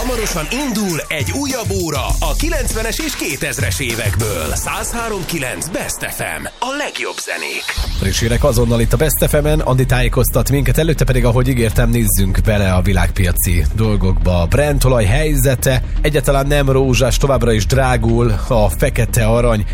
Hamarosan indul egy újabb óra a 90-es és 2000-es évekből. 103.9 Best FM. A legjobb zenék. Friss hírek azonnal itt a Best FM-en. Andi tájékoztat minket, előtte pedig, ahogy ígértem, nézzünk bele a világpiaci dolgokba. A Brent-olaj helyzete egyáltalán nem rózsás, továbbra is drágul. A fekete arany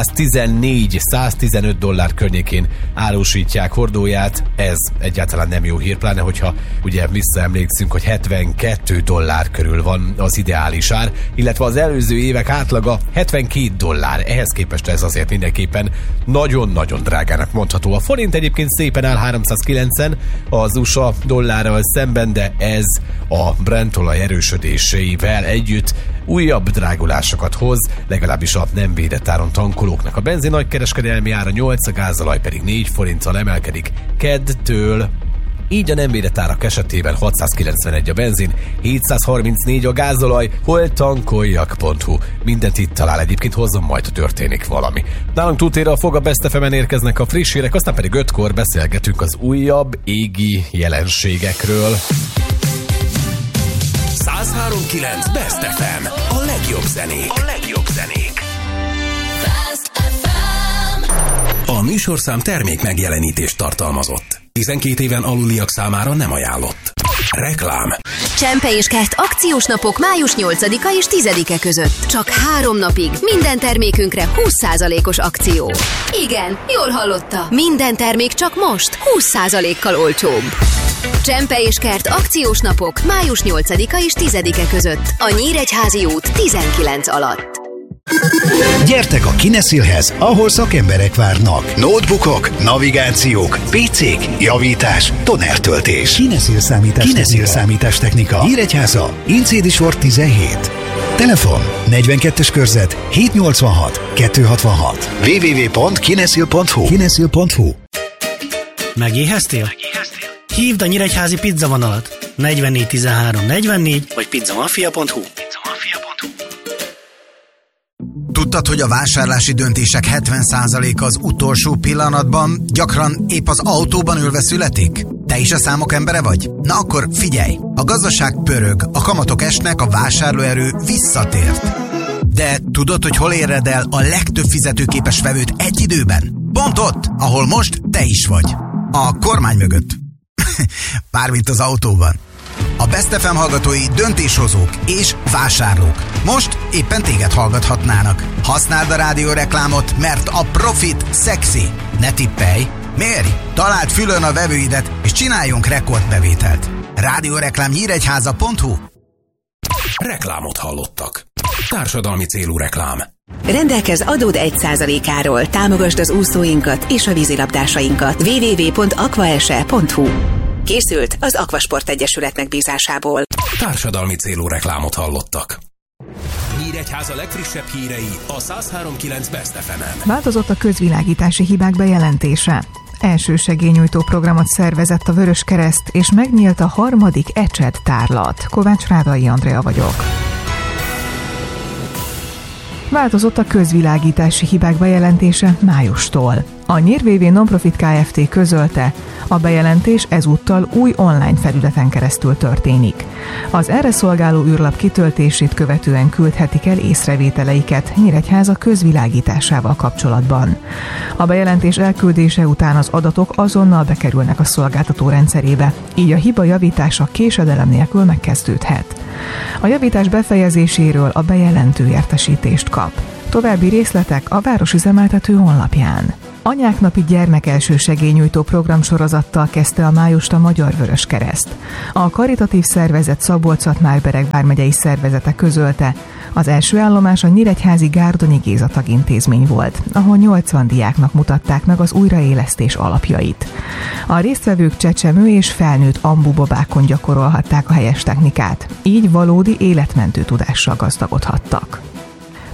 $114-115 környékén árusítják hordóját. Ez egyáltalán nem jó hír, pláne hogyha ugye visszaemlékszünk, hogy $72 körül van az ideális ár, illetve az előző évek átlaga $72. Ehhez képest ez azért mindenképpen nagyon-nagyon drágának mondható. A forint egyébként szépen áll 390 az USA dollárral szemben, de ez a Brent-olaj erősödéseivel együtt újabb drágulásokat hoz, legalábbis a nem védett áron tankolóknak. A benzin nagykereskedelmi ára 8, a gázolaj pedig 4 forinttal emelkedik keddtől. Így a nem védett árak esetében 691 a benzin, 734 a gázolaj, hol tankoljak.hu. Mindent itt talál, egyébként hozzon, majd történik valami. Nálunk túltérre a fog a Best FM-en érkeznek a friss hírek, aztán pedig 5-kor beszélgetünk az újabb égi jelenségekről. 103.9 Best FM. A legjobb zenék. A legjobb zenék. Best FM. A műsorszám termék megjelenítést tartalmazott. 12 éven aluliak számára nem ajánlott. Reklám. Csempe és Kert akciós napok május 8-a és 10-e között. Csak 3 napig minden termékünkre 20%-os akció. Igen, jól hallotta. Minden termék csak most 20%-kal olcsóbb. Csempe és Kert akciós napok május 8-a és 10-e között. A Nyíregyházi út 19 alatt. Gyertek a Kinesilhez, ahol szakemberek várnak. Notebookok, navigációk, PC-k, javítás, tonertöltés. Kinesil számítástechnika. Nyíregyháza, Incédi sor 17. Telefon 42-es körzet 786 266. www.kinesil.hu. Kinesil.hu. Megéheztél? Hívd a Nyíregyházi pizzavonalat 44 13 44 vagy pizzamafia.hu. Tudtad, hogy a vásárlási döntések 70%-a az utolsó pillanatban, gyakran épp az autóban ülve születik? Te is a számok embere vagy? Na akkor figyelj! A gazdaság pörög, a kamatok esnek, a vásárlóerő visszatért. De tudod, hogy hol éred el a legtöbb fizetőképes vevőt egy időben? Pont ott, ahol most te is vagy. A kormány mögött. Mármint az autóban. A Best FM hallgatói döntéshozók és vásárlók. Most éppen téged hallgathatnának. Használd a rádióreklámot, mert a profit szexi. Ne tippelj! Mérj! Találd fülön a vevőidet, és csináljunk rekordbevételt. Rádióreklám nyíregyháza.hu. Reklámot hallottak. Társadalmi célú reklám. Rendelkezz adód 1%-áról, támogasd az úszóinkat és a vízilabdásainkat. www.aquaese.hu. Készült az Aquasport Egyesület megbízásából. Társadalmi célú reklámot hallottak. Nyíregyháza legfrissebb hírei a 103.9 Best FM-en. Változott a közvilágítási hibák bejelentése. Elsősegélynyújtó programot szervezett a Vöröskereszt, és megnyílt a 3. ECSED tárlat. Kovács Rádai Andrea vagyok. Változott a közvilágítási hibák bejelentése májustól. A NYIR-VV Nonprofit Kft. Közölte, a bejelentés ezúttal új online felületen keresztül történik. Az erre szolgáló űrlap kitöltését követően küldhetik el észrevételeiket Nyíregyháza közvilágításával kapcsolatban. A bejelentés elküldése után az adatok azonnal bekerülnek a szolgáltató rendszerébe, így a hiba javítása késedelem nélkül megkezdődhet. A javítás befejezéséről a bejelentő értesítést kap. További részletek a városüzemeltető honlapján. Anyák napi gyermekelsősegélynyújtó programsorozattal kezdte a májust a Magyar Vöröskereszt. A karitatív szervezet Szabolcs-Szatmár-Bereg vármegyei szervezete közölte, az első állomás a nyíregyházi Gárdonyi Géza tagintézmény volt, ahol 80 diáknak mutatták meg az újraélesztés alapjait. A résztvevők csecsemő és felnőtt ambubabákon gyakorolhatták a helyes technikát, így valódi életmentő tudással gazdagodhattak.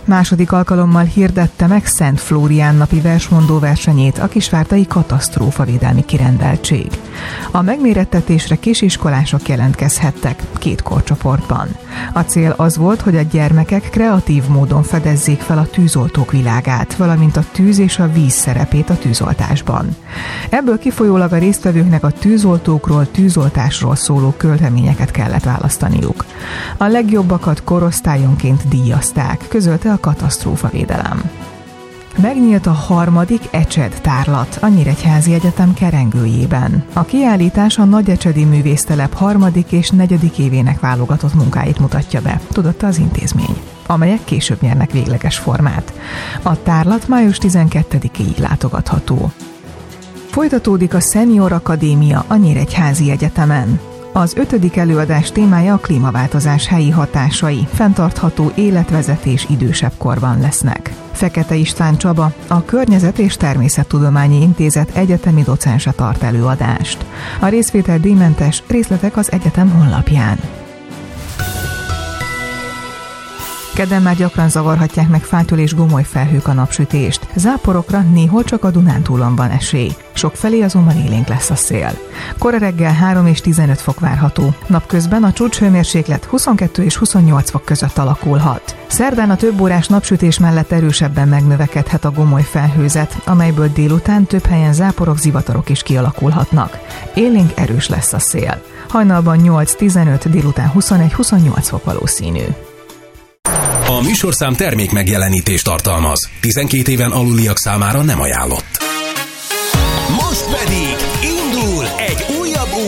Második alkalommal hirdette meg Szent Flórián napi versmondó versenyét a kisvártai katasztrófavédelmi kirendeltség. A megmérettetésre kisiskolások jelentkezhettek 2 korcsoportban. A cél az volt, hogy a gyermekek kreatív módon fedezzék fel a tűzoltók világát, valamint a tűz és a víz szerepét a tűzoltásban. Ebből kifolyólag a résztvevőknek a tűzoltókról, tűzoltásról szóló költeményeket kellett választaniuk. A legjobbakat korosztályonként díjazták, közölte a katasztrófavédelem. Megnyílt a 3. ECSED tárlat a Nyíregyházi Egyetem kerengőjében. A kiállítás a Nagyecsedi Művésztelep 3. és 4. évének válogatott munkáit mutatja be, tudatta az intézmény, amelyek később nyernek végleges formát. A tárlat május 12-ig látogatható. Folytatódik a Senior Akadémia a Nyíregyházi Egyetemen. Az 5. előadás témája a klímaváltozás helyi hatásai, fenntartható életvezetés idősebb korban lesznek. Fekete István Csaba, a Környezet- és Természettudományi Intézet egyetemi docense tart előadást. A részvétel díjmentes, részletek az egyetem honlapján. Kedden már gyakran zavarhatják meg fáttyol és gomoly felhők a napsütést. Záporokra néhol csak a Dunántúlon van esély. Sokfelé azonban élénk lesz a szél. Kora reggel 3 és 15 fok várható. Napközben a csúcshőmérséklet 22 és 28 fok között alakulhat. Szerdán a több órás napsütés mellett erősebben megnövekedhet a gomoly felhőzet, amelyből délután több helyen záporok, zivatarok is kialakulhatnak. Élénk erős lesz a szél. Hajnalban 8-15, délután 21-28 fok valószínű. A műsorszám termék megjelenítést tartalmaz. 12 éven aluliak számára nem ajánlott. Most pedig indul egy